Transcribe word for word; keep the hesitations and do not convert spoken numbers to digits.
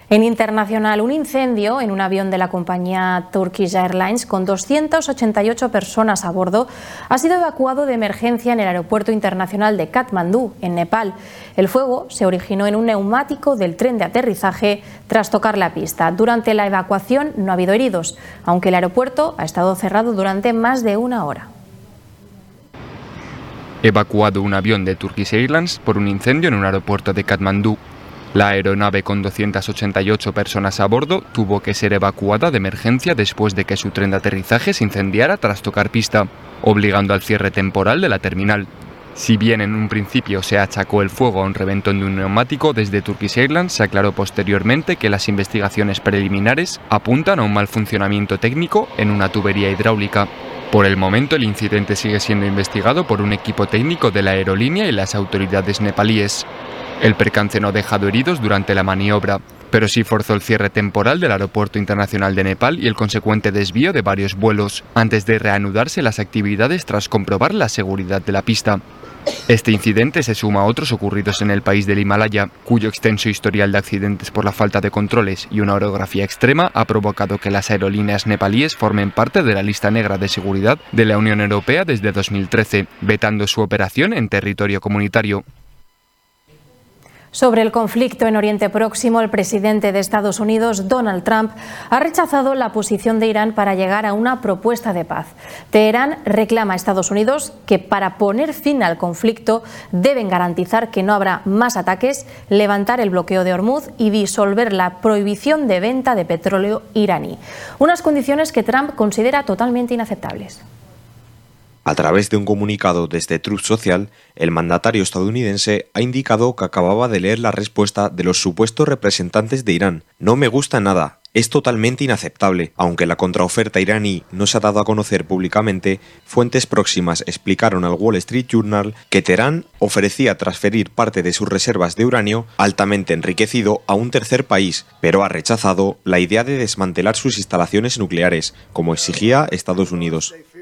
En internacional, un incendio en un avión de la compañía Turkish Airlines con doscientas ochenta y ocho personas a bordo ha sido evacuado de emergencia en el aeropuerto internacional de Katmandú, en Nepal. El fuego se originó en un neumático del tren de aterrizaje tras tocar la pista. Durante la evacuación no ha habido heridos, aunque el aeropuerto ha estado cerrado durante más de una hora. Evacuado un avión de Turkish Airlines por un incendio en un aeropuerto de Katmandú. La aeronave con doscientas ochenta y ocho personas a bordo tuvo que ser evacuada de emergencia después de que su tren de aterrizaje se incendiara tras tocar pista, obligando al cierre temporal de la terminal. Si bien en un principio se achacó el fuego a un reventón de un neumático, desde Turkish Airlines se aclaró posteriormente que las investigaciones preliminares apuntan a un mal funcionamiento técnico en una tubería hidráulica. Por el momento, el incidente sigue siendo investigado por un equipo técnico de la aerolínea y las autoridades nepalíes. El percance no ha dejado heridos durante la maniobra, pero sí forzó el cierre temporal del Aeropuerto Internacional de Nepal y el consecuente desvío de varios vuelos, antes de reanudarse las actividades tras comprobar la seguridad de la pista. Este incidente se suma a otros ocurridos en el país del Himalaya, cuyo extenso historial de accidentes por la falta de controles y una orografía extrema ha provocado que las aerolíneas nepalíes formen parte de la lista negra de seguridad de la Unión Europea desde dos mil trece, vetando su operación en territorio comunitario. Sobre el conflicto en Oriente Próximo, el presidente de Estados Unidos, Donald Trump, ha rechazado la posición de Irán para llegar a una propuesta de paz. Teherán reclama a Estados Unidos que para poner fin al conflicto deben garantizar que no habrá más ataques, levantar el bloqueo de Hormuz y disolver la prohibición de venta de petróleo iraní. Unas condiciones que Trump considera totalmente inaceptables. A través de un comunicado desde Truth Social, el mandatario estadounidense ha indicado que acababa de leer la respuesta de los supuestos representantes de Irán. No me gusta nada, es totalmente inaceptable. Aunque la contraoferta iraní no se ha dado a conocer públicamente, fuentes próximas explicaron al Wall Street Journal que Teherán ofrecía transferir parte de sus reservas de uranio altamente enriquecido a un tercer país, pero ha rechazado la idea de desmantelar sus instalaciones nucleares, como exigía Estados Unidos.